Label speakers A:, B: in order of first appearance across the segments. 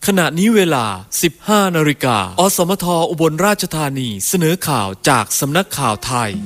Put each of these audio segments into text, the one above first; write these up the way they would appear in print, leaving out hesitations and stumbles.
A: ขณะนี้เวลา 15 นาฬิกาอสมทอุบลราชธานีเสนอข่าวจากสำนักข่าวไทย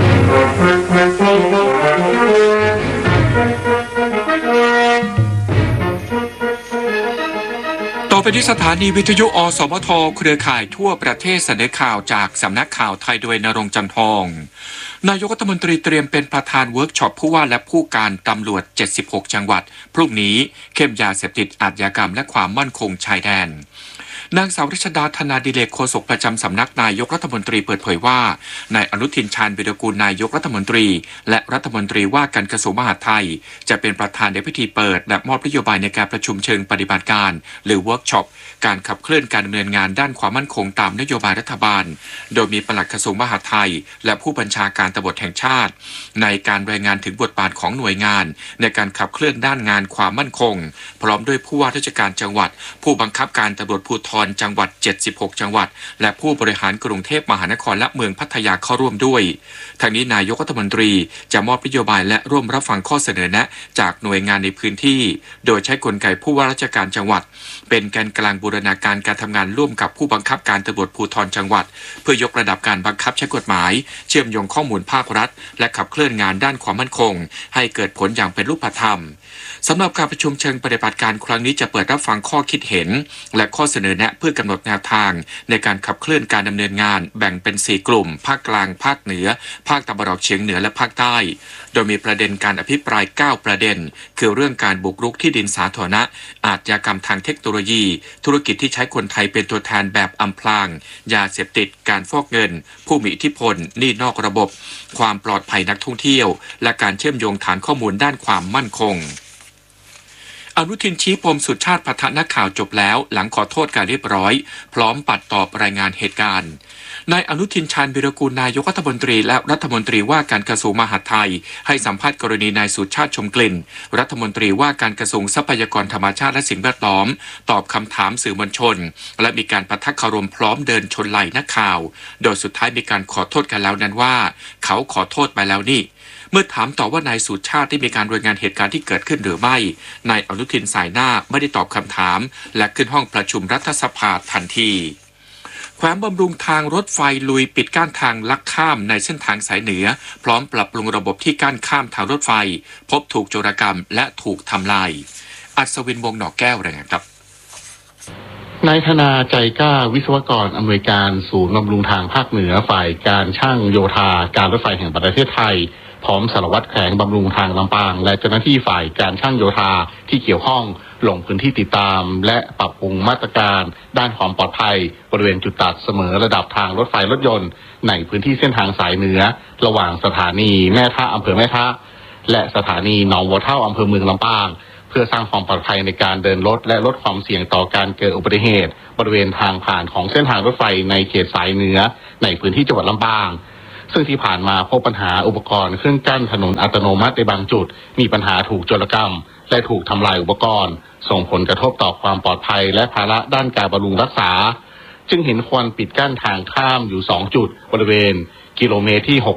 B: ต่อไปที่สถานีวิทยุอสมทเครือข่ายทั่วประเทศเสนอข่าวจากสำนักข่าวไทยโดยณรงค์ จันทองนายกรัฐมนตรีเตรียมเป็นประธานเวิร์กช็อปผู้ว่าและผู้การตำรวจ76จังหวัดพรุ่งนี้เข้มยาเสพติดอาชญากรรมและความมั่นคงชายแดนนางสาวรัชดาธนาดิเรกโฆษกประจำสำนักนายกรัฐมนตรีเปิดเผยว่านายอนุทินชาญวิรากูลนายกรัฐมนตรีและรัฐมนตรีว่าการกระทรวงมหาดไทยจะเป็นประธานในพิธีเปิดและมอบนโยบายในการประชุมเชิงปฏิบัติการหรือเวิร์กช็อปการขับเคลื่อนการดำเนินงานด้านความมั่นคงตามนโยบายรัฐบาลโดยมีปลัดกระทรวงมหาดไทยและผู้บัญชาการตำรวจแห่งชาติในการรายงานถึงบทบาทของหน่วยงานในการขับเคลื่อนด้านงานความมั่นคงพร้อมด้วยผู้ว่าราชการจังหวัดผู้บังคับการตำรวจภูธรจังหวัด76จังหวัดและผู้บริหารกรุงเทพมหานครและเมืองพัทยาเข้าร่วมด้วยทางนี้นายกรัฐมนตรีจะมอบนโยบายและร่วมรับฟังข้อเสนอแนะจากหน่วยงานในพื้นที่โดยใช้กลไกผู้ว่าราชการจังหวัดเป็นแกนกลางบูรณาการการทำงานร่วมกับผู้บังคับการตำรวจภูธรจังหวัดเพื่อยกระดับการบังคับใช้กฎหมายเชื่อมโยงข้อมูลภาครัฐและขับเคลื่อนงานด้านความมั่นคงให้เกิดผลอย่างเป็นรูปธรรมสำหรับการประชุมเชิงปฏิบัติการครั้งนี้จะเปิดรับฟังข้อคิดเห็นและข้อเสนอแนะเพื่อกำหนดแนวทางในการขับเคลื่อนการดำเนินงานแบ่งเป็น4กลุ่มภาคกลางภาคเหนือภาคตะวันออกเฉียงเหนือและภาคใต้โดยมีประเด็นการอภิปราย9ประเด็นคือเรื่องการบุกรุกที่ดินสาธารณะอาชญากรรมทางเทคโนโลยีธุรกิจที่ใช้คนไทยเป็นตัวแทนแบบอำพรางยาเสพติดการฟอกเงินผู้มีอิทธิพลหนี้นอกระบบความปลอดภัยนักท่องเที่ยวและการเชื่อมโยงฐานข้อมูลด้านความมั่นคงอนุทินชี้ปมสุชาติปะทะนักข่าวจบแล้วหลังขอโทษการเรียบร้อยพร้อมปัดตอบรายงานเหตุการณ์นายอนุทินชาญวิรากูลนายกรัฐมนตรีและรัฐมนตรีว่าการกระทรวงมหาดไทยให้สัมภาษณ์กรณีนายสุชาติชมกลิ่นรัฐมนตรีว่าการกระทรวงทรัพยากรธรรมชาติและสิ่งแวดล้อมตอบคำถามสื่อมวลชนและมีการปะทะคารมพร้อมเดินชนไหล่นักข่าวโดยสุดท้ายมีการขอโทษกันแล้วนั้นว่าเขาขอโทษไปแล้วนี่เมื่อถามต่อว่านายสุชาติได้มีการรายงานเหตุการณ์ที่เกิดขึ้นหรือไม่นายอนุทินสายหน้าไม่ได้ตอบคำถามและขึ้นห้องประชุมรัฐสภาทันทีแขวงบำรุงทางรถไฟลุยปิดกั้นทางลักข้ามในเส้นทางสายเหนือพร้อมปรับปรุงระบบที่กั้นข้ามทางรถไฟพบถูกโจรกรรมและถูกทำลายอัศวินวงศ์หนอกแก้วรายงานครับ
C: นายธนาใจกล้าวิศวกรอำนวยการศูนย์บำรุงทางภาคเหนือฝ่ายการช่างโยธาการรถไฟแห่งประเทศไทยพร้อมสารวัตรแขวงบำรุงทางลำปางและเจ้าหน้าที่ฝ่ายการช่างโยธาที่เกี่ยวข้องลงพื้นที่ติดตามและปรับปรุงมาตรการด้านความปลอดภัยบริเวณจุดตัดเสมอระดับทางรถไฟรถยนต์ในพื้นที่เส้นทางสายเหนือระหว่างสถานีแม่ทะอำเภอแม่ทะและสถานีหนองวัวเท่าอำเภอเมืองลำปางเพื่อสร้างความปลอดภัยในการเดินรถและลดความเสี่ยงต่อการเกิดอุบัติเหตุบริเวณทางผ่านของเส้นทางรถไฟในเขตสายเหนือในพื้นที่จังหวัดลำปางซึ่งที่ผ่านมาพบปัญหาอุปกรณ์เครื่องกั้นถนนอัตโนมัติในบางจุดมีปัญหาถูกโจรกรรมและถูกทำลายอุปกรณ์ส่งผลกระทบต่อความปลอดภัยและภาระด้านการบำรุงรักษาจึงเห็นควรปิดกั้นทางข้ามอยู่2จุดบริเวณกิโลเมตรที่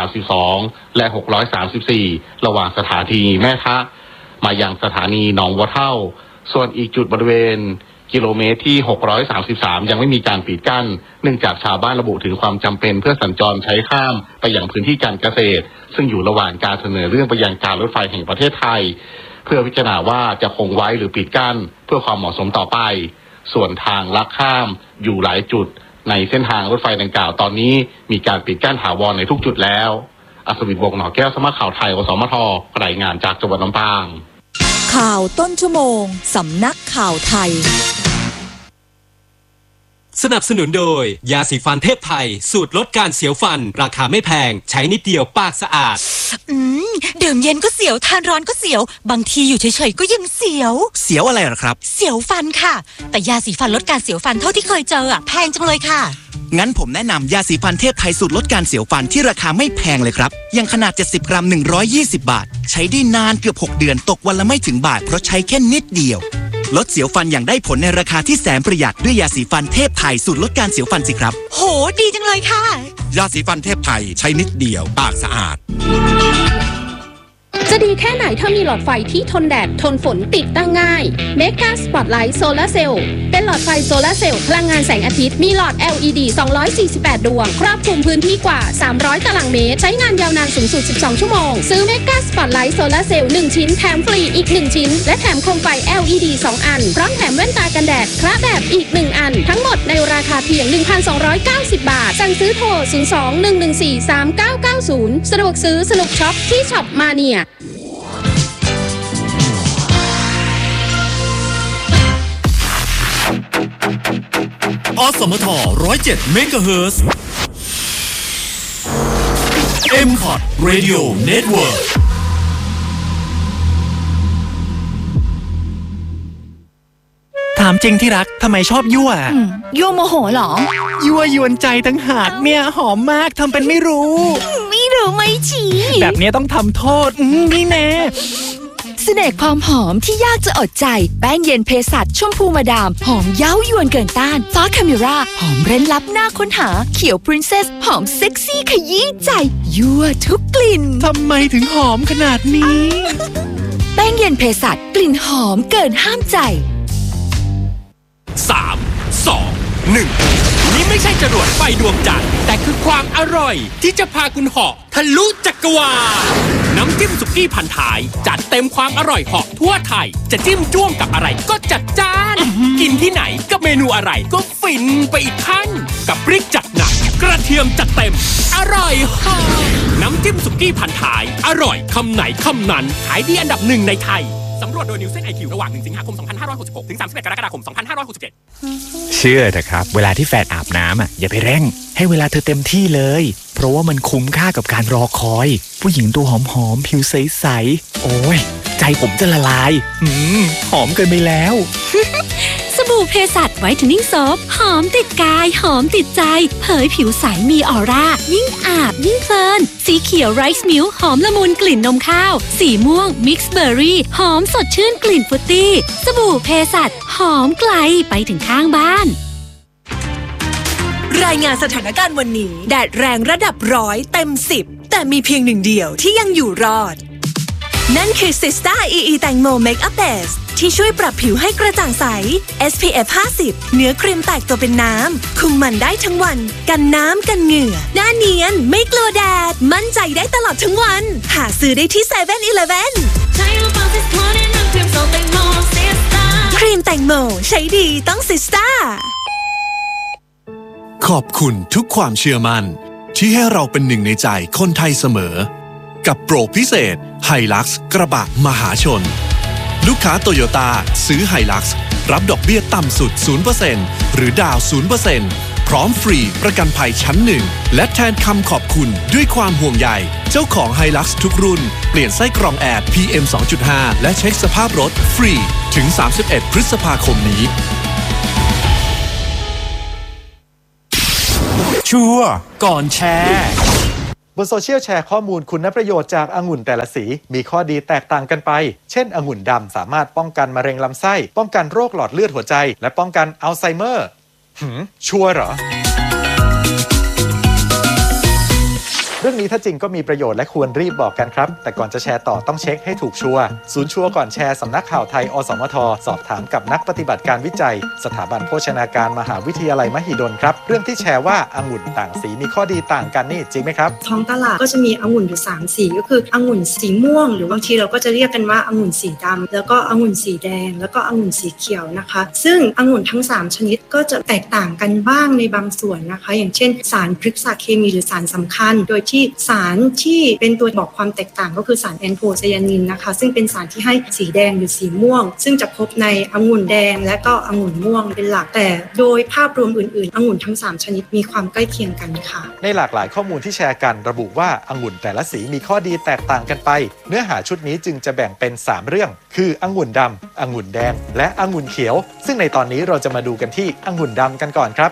C: 632และ634ระหว่างสถานีแม่ทะมายังสถานีหนองวัวเท่าส่วนอีกจุดบริเวณกิโลเมตรที่633ยังไม่มีการปิดกั้นเนื่องจากชาวบ้านระบุถึงความจำเป็นเพื่อสัญจรใช้ข้ามไปยังพื้นที่การเกษตรซึ่งอยู่ระหว่างการเสนอเรื่องไปยังการรถไฟแห่งประเทศไทยเพื่อพิจารณาว่าจะคงไว้หรือปิดกั้นเพื่อความเหมาะสมต่อไปส่วนทางลักข้ามอยู่หลายจุดในเส้นทางรถไฟดังกล่าวตอนนี้มีการปิดกั้นถาวรในทุกจุดแล้วอัศวินวงศ์หนอแก้วสำนักข่าวไทยอสมทรายงานจากจังหวัดลำปาง
D: ข่าวต้นชั่วโมงสำนักข่าวไทย
E: สนับสนุนโดยยาสีฟันเทพไทยสูตรลดการเสียวฟันราคาไม่แพงใช้นิดเดียวปากสะอาด
D: ดื่มเย็นก็เสียวทานร้อนก็เสียวบางทีอยู่เฉยๆก็ยังเสียว
E: อะไรหรอครับ
D: เสียวฟันค่ะแต่ยาสีฟันลดการเสียวฟันเท่าที่เคยเจอแพงจังเลยค่ะ
E: งั้นผมแนะนำยาสีฟันเทพไทยสูตรลดการเสียวฟันที่ราคาไม่แพงเลยครับอย่างขนาด70กรัม120บาทใช้ได้นานเกือบ6เดือนตกวันละไม่ถึงบาทเพราะใช้แค่นิดเดียวลดเสียวฟันอย่างได้ผลในราคาที่แสนประหยัดด้วยยาสีฟันเทพไทยสูตรลดการเสียวฟันสิครับ
D: โหดีจังเลยค่ะ
E: ยาสีฟันเทพไทยใช้นิดเดียวปากสะอาด
F: จะดีแค่ไหนถ้ามีหลอดไฟที่ทนแดดทนฝนติดตั้งง่าย Mega Spotlight Solar Cell เป็นหลอดไฟโซลาร์เซลล์พลังงานแสงอาทิตย์มีหลอด LED 248 ดวงครอบคลุมพื้นที่กว่า300ตารางเมตรใช้งานยาวนานสูงสุด12ชั่วโมงซื้อ Mega Spotlight Solar Cell 1 ชิ้นแถมฟรีอีก1ชิ้นและแถมโคมไฟ LED 2 อันพร้อมแถมแว่นตากันแดดคละแบบอีก1อันทั้งหมดในราคาเพียง 1,290 บาทสั่งซื้อโทร 02-114-3990 สะดวกซื้อสนุกช็อปที่ช็อปมาเนีย
A: อสมท107 เมกะเฮิรตซ์ MCOT Radio Network
G: ถามจริงที่รักทำไมชอบยั่ว
D: ยั่วโมโหเหรอ
G: ยั่วยวนใจตั้งหากเนี่ยหอมมากทำเป็นไม่รู้
D: ไม่ฉี
G: แบบนี้ต้องทำโทษนี่แน่
D: เสน่ห์ความหอมที่ยากจะอดใจแป้งเย็นเภสัชชมพูมาดามหอมเย้ายวนเกินต้านฟ้าคาเมราหอมเร้นลับน่าค้นหาเขียวพรินเซสหอมเซ็กซี่ขยี้ใจยั่วทุกกลิ่น
G: ทำไมถึงหอมขนาดนี้
D: แป้งเย็นเภสัชกลิ่นหอมเกินห้ามใจ
A: 3 2 1นี่ไม่ใช่จรวดไฟดวงจันทร์แต่คือความอร่อยที่จะพาคุณเหาะทะลุจักรวาลน้ำจิ้มสุกี้พันท้ายจัดเต็มความอร่อยเหาะทั่วไทยจะจิ้มจ้วงกับอะไรก็จัดจ้านกินที่ไหนกับเมนูอะไรก็ฟินไปอีกขั้นกับพริกจัดหนักกระเทียมจัดเต็มอร่อยเหาะน้ำจิ้มสุกี้พันท้ายอร่อยคำไหนคำนั้นขายดีอันดับ1ในไทยสำรวจโดย Nielsen IQ ระหว่าง1 สิงหาคม 2566 ถึง 31 กรกฎาคม 2567
G: เชื่อเถอะครับเวลาที่แฟนอาบน้ำอย่าไปเร่งให้เวลาเธอเต็มที่เลยเพราะว่ามันคุ้มค่ากับการรอคอยผู้หญิงตัวหอมๆผิวใสๆโอ้ยใจผมจะละลายหอมเกินไปแล้ว
D: สบู่เภสัชไวท์เทนนิ่งโซฟหอมติดกายหอมติดใจเผยผิวใสมีออร่ายิ่งอาบยิ่งเพลินสีเขียวไรซ์มิลค์หอมละมุนกลิ่นนมข้าวสีม่วงมิกซ์เบอร์รี่หอมสดชื่นกลิ่นฟรุตตี้สบู่เภสัชหอมไกลไปถึงข้างบ้าน
H: รายงานสถานการณ์วันนี้แดดแรงระดับ100เต็ม10แต่มีเพียงหนึ่งเดียวที่ยังอยู่รอดนั่นคือ Sista EE แตงโม Makeup Base ที่ช่วยปรับผิวให้กระจ่างใส SPF 50 เนื้อครีมแตกตัวเป็นน้ำคุมมันได้ทั้งวันกันน้ำกันเหงื่อหน้าเนียนไม่กลัวแดดมั่นใจได้ตลอดทั้งวันหาซื้อได้ที่ 7-Eleven ครีมแตงโมใช้ดีต้อง Sista
I: ขอบคุณทุกความเชื่อมั่นที่ให้เราเป็นหนึ่งในใจคนไทยเสมอกับโปรพิเศษไฮลักซ์กระบะมหาชนลูกค้าโตโยต้าซื้อไฮลักซ์รับดอกเบี้ยต่ำสุด 0% หรือดาว 0% พร้อมฟรีประกันภัยชั้น1และแทนคำขอบคุณด้วยความห่วงใยเจ้าของไฮลักซ์ทุกรุ่นเปลี่ยนไส้กรองแอร์ PM 2.5 และเช็คสภาพรถฟรีถึง31พฤษภาคมนี้
A: ชัวร์ก่อนแชร์
J: บนโซเชียลแชร์ข้อมูลคุณประโยชน์จากองุ่นแต่ละสีมีข้อดีแตกต่างกันไปเช่นองุ่นดำสามารถป้องกันมะเร็งลำไส้ป้องกันโรคหลอดเลือดหัวใจและป้องกันอัลไซเมอร์ชัวร์เหรอเรื่องนี้ถ้าจริงก็มีประโยชน์และควรรีบบอกกันครับแต่ก่อนจะแชร์ต่อต้องเช็คให้ถูกชัวร์ศูนย์ชัวร์ก่อนแชร์สำนักข่าวไทยอสมทสอบถามกับนักปฏิบัติการวิจัยสถาบันโภชนาการมหาวิทยาลัยมหิดลครับเรื่องที่แชร์ว่าองุ่นต่างสีมีข้อดีต่างกันนี่จริงไหมครับ
K: ท้องตลาดก็จะมีองุ่นอยู่3สีก็คือองุ่นสีม่วงหรือบางทีเราก็จะเรียกกันว่าองุ่นสีดำแล้วก็องุ่นสีแดงแล้วก็องุ่นสีเขียวนะคะซึ่งองุ่นทั้ง3ชนิดก็จะแตกต่างกันบ้างในบางส่วนนะคะอย่างเช่นสารพฤกษเคมีหรือสารสำคัญโดยที่สารที่เป็นตัวบอกความแตกต่างก็คือสารแอนโทไซยานินนะคะซึ่งเป็นสารที่ให้สีแดงหรือสีม่วงซึ่งจะพบในองุ่นแดงและก็องุ่นม่วงเป็นหลักแต่โดยภาพรวมอื่นๆองุ่นทั้ง3ชนิดมีความใกล้เคียงกันค่ะ
J: ในหลากหลายข้อมูลที่แชร์กันระบุว่าองุ่นแต่ละสีมีข้อดีแตกต่างกันไปเนื้อหาชุดนี้จึงจะแบ่งเป็น3เรื่องคือองุ่นดำองุ่นแดงและองุ่นเขียวซึ่งในตอนนี้เราจะมาดูกันที่องุ่นดำกันก่อนครับ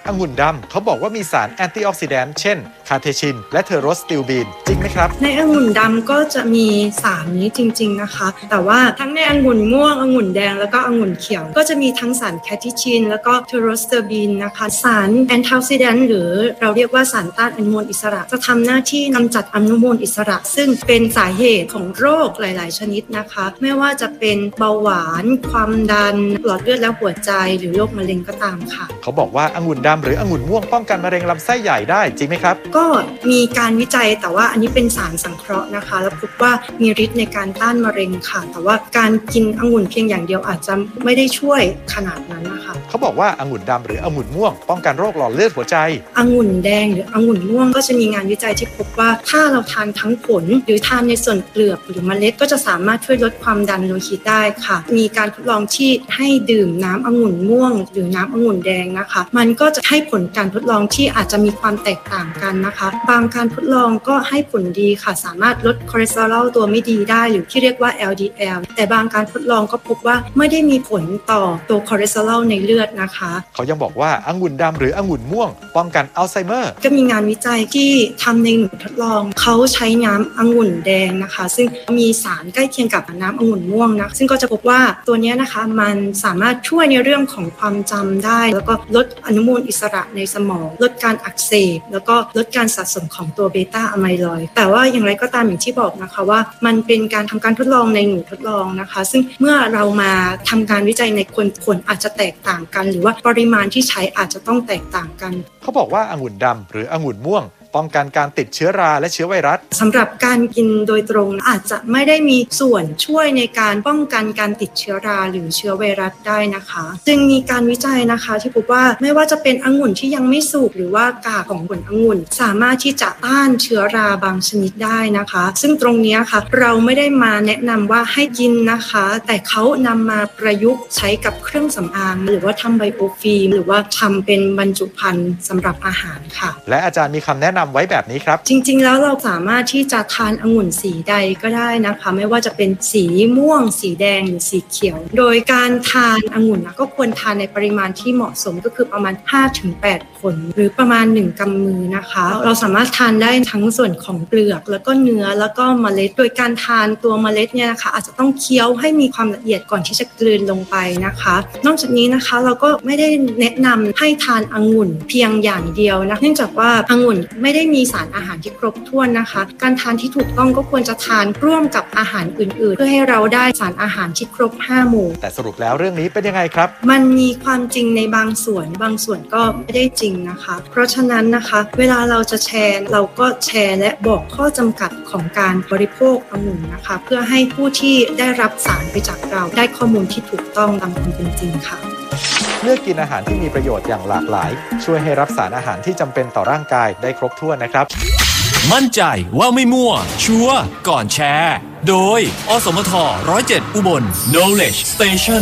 J: องุ่นดำเขาบอกว่ามีสารแอนตี้ออกซิแดนต์เช่นคาเทชินและเทอโรสติลบีนจริงไหมครับ
K: ในองุ่นดำก็จะมีสารนี้จริงๆนะคะแต่ว่าทั้งในองุ่นม่วงองุ่นแดงแล้วก็องุ่นเขียวก็จะมีทั้งสารคาเทชินแล้วก็เทอโรสติลบีนนะคะสารแอนตี้ออกซิแดนต์หรือเราเรียกว่าสารต้านอนุมูลอิสระจะทำหน้าที่กำจัดอนุมูลอิสระซึ่งเป็นสาเหตุของโรคหลายๆชนิดนะคะไม่ว่าจะเป็นเบาหวานความดันหลอดเลือดและหัวใจหรือโรคมะเร็งก็ตามค่ะ
J: เขาบอกว่าองุ่นดำหรือองุ่นม่วงป้องกันมะเร็งลำไส้ใหญ่ได้จริงไหมครับ
K: ก็มีการวิจัยแต่ว่าอันนี้เป็นสารสังเคราะห์นะคะแล้วพบว่ามีฤทธิ์ในการต้านมะเร็งค่ะแต่ว่าการกินองุ่นเพียงอย่างเดียวอาจจะไม่ได้ช่วยขนาดนั้นนะคะ
J: เขาบอกว่าองุ่นดำหรือองุ่นม่วงป้องกันโรคหลอดเลือดหัวใจ
K: องุ่นแดงหรือองุ่นม่วงก็จะมีงานวิจัยที่พบว่าถ้าเราทานทั้งผลหรือทานในส่วนเปลือกหรือเมล็ดก็จะสามารถช่วยลดความดันโลหิตได้ค่ะมีการทดลองที่ให้ดื่มน้ำองุ่นม่วงหรือน้ำองุ่นแดงนะคะมันก็จะให้ผลการทดลองที่อาจจะมีความแตกต่างกันนะคะบางการทดลองก็ให้ผลดีค่ะสามารถลดคอเลสเตอรอลตัวไม่ดีได้หรือที่เรียกว่า LDL แต่บางการทดลองก็พบว่าไม่ได้มีผลต่อตัวคอเลสเตอรอลในเลือดนะคะ
J: เขายังบอกว่าองุ่นดำหรือองุ่นม่วงป้องกันอัลไซเมอร์
K: ก็มีงานวิจัยที่ทำในหนูทดลองเขาใช้น้ำองุ่นแดงนะคะซึ่งมีสารใกล้เคียงกับน้ำองุ่นม่วงนะซึ่งก็จะพบว่าตัวนี้นะคะมันสามารถช่วยในเรื่องของความจำได้แล้วก็ลดอนุมูลอิสระในสมองลดการอักเสบแล้วก็ลดการสะสมของตัวเบต้าอะไมลอยด์แต่ว่าอย่างไรก็ตามอย่างที่บอกนะคะว่ามันเป็นการทำการทดลองในหนูทดลองนะคะซึ่งเมื่อเรามาทำการวิจัยในคนผลอาจจะแตกต่างกันหรือว่าปริมาณที่ใช้อาจจะต้องแตกต่างกัน
J: เขาบอกว่าองุ่นดำหรือองุ่นม่วงป้องกันการติดเชื้อราและเชื้อไวรัส
K: สำหรับการกินโดยตรงอาจจะไม่ได้มีส่วนช่วยในการป้องกันการติดเชื้อราหรือเชื้อไวรัสได้นะคะจึงมีการวิจัยนะคะที่พบว่าไม่ว่าจะเป็นองุ่นที่ยังไม่สุกหรือว่ากากของผลองุ่นสามารถที่จะต้านเชื้อราบางชนิดได้นะคะซึ่งตรงนี้ค่ะเราไม่ได้มาแนะนำว่าให้กินนะคะแต่เขานำมาประยุกต์ใช้กับเครื่องสำอางหรือว่าทำไบโอฟิล์มหรือว่าทำเป็นบรรจุภัณฑ์สำหรับอาหารค่ะ
J: และอาจารย์มีคำแนะนำไว้แบบนี้ครับ
K: จริงๆแล้วเราสามารถที่จะทานองุ่นสีใดก็ได้นะคะไม่ว่าจะเป็นสีม่วงสีแดงหรือสีเขียวโดยการทานองุ่นก็ควรทานในปริมาณที่เหมาะสมก็คือประมาณ 5-8 ผลหรือประมาณ1กำมือนะคะเราสามารถทานได้ทั้งส่วนของเปลือกแล้วก็เนื้อแล้วก็เมล็ดโดยการทานตัวเมล็ดเนี่ยนะคะอาจจะต้องเคี้ยวให้มีความละเอียดก่อนที่จะกลืนลงไปนะคะนอกจากนี้นะคะเราก็ไม่ได้แนะนำให้ทานองุ่นเพียงอย่างเดียวนะเนื่องจากว่าองุ่นไม่ได้มีสารอาหารที่ครบถ้วนนะคะการทานที่ถูกต้องก็ควรจะทานร่วมกับอาหารอื่นๆเพื่อให้เราได้สารอาหารที่ครบ5หมู่
J: แต่สรุปแล้วเรื่องนี้เป็นยังไงครับ
K: มันมีความจริงในบางส่วนก็ไม่ได้จริงนะคะเพราะฉะนั้นนะคะเวลาเราจะแชร์เราก็แชร์และบอกข้อจำกัดของการบริโภคองุ่นนะคะเพื่อให้ผู้ที่ได้รับสารไปจากเราได้ข้อมูลที่ถูกต้องตามความเป็นจริงค่ะ
J: เลือกกินอาหารที่มีประโยชน์อย่างหลากหลายช่วยให้รับสารอาหารที่จำเป็นต่อร่างกายได้ครบถ้วนนะครับ
A: มั่นใจว่าไม่มั่วชัวร์ก่อนแชร์โดยอสมท107อุบล Knowledge Station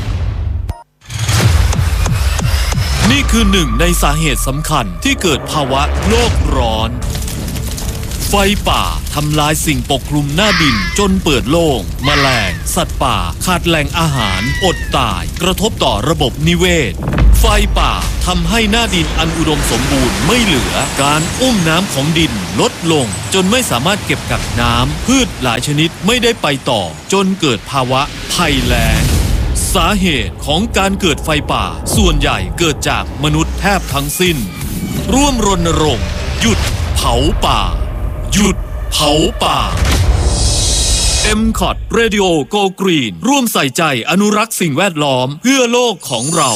A: นี่คือหนึ่งในสาเหตุสำคัญที่เกิดภาวะโลกร้อนไฟป่าทำลายสิ่งปกคลุมหน้าดินจนเปิดโล่งแมลงสัตว์ป่าขาดแหล่งอาหารอดตายกระทบต่อระบบนิเวศไฟป่าทำให้หน้าดินอันอุดมสมบูรณ์ไม่เหลือการอุ้มน้ำของดินลดลงจนไม่สามารถเก็บกักน้ำพืชหลายชนิดไม่ได้ไปต่อจนเกิดภาวะภัยแล้งสาเหตุของการเกิดไฟป่าส่วนใหญ่เกิดจากมนุษย์แทบทั้งสิ้นร่วมรณรงค์หยุดเผาป่าหยุดเผาป่า MCOT Radio Go Green ร่วมใส่ใจอนุรักษ์สิ่งแวดล้อมเพื่อโลกของเรา